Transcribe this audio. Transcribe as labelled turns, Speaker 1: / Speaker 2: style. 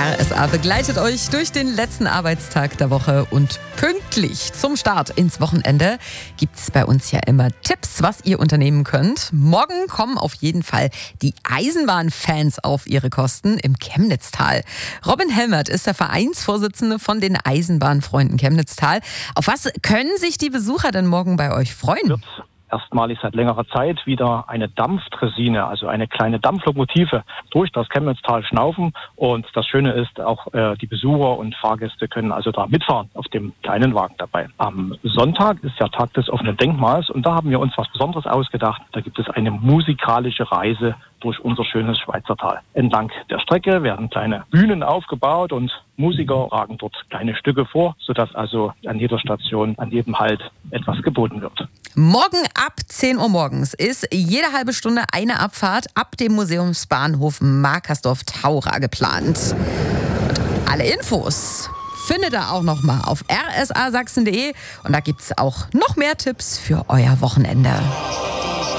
Speaker 1: RSA begleitet euch durch den letzten Arbeitstag der Woche und pünktlich zum Start ins Wochenende gibt es bei uns ja immer Tipps, was ihr unternehmen könnt. Morgen kommen auf jeden Fall die Eisenbahnfans auf ihre Kosten im Chemnitztal. Robin Helmert ist der Vereinsvorsitzende von den Eisenbahnfreunden Chemnitztal. Auf was können sich die Besucher denn morgen bei euch freuen?
Speaker 2: Erstmalig seit längerer Zeit wieder eine Dampfdressine, also eine kleine Dampflokomotive, durch das Chemnitztal schnaufen. Und das Schöne ist, auch die Besucher und Fahrgäste können also da mitfahren auf dem kleinen Wagen dabei. Am Sonntag ist ja Tag des offenen Denkmals und da haben wir uns was Besonderes ausgedacht. Da gibt es eine musikalische Reise durch unser schönes Schweizertal. Entlang der Strecke werden kleine Bühnen aufgebaut und Musiker tragen dort kleine Stücke vor, sodass also an jeder Station, an jedem Halt etwas geboten wird.
Speaker 1: Morgen ab 10 Uhr morgens ist jede halbe Stunde eine Abfahrt ab dem Museumsbahnhof Markersdorf-Taura geplant. Und alle Infos findet ihr auch noch mal auf rsasachsen.de und da gibt es auch noch mehr Tipps für euer Wochenende.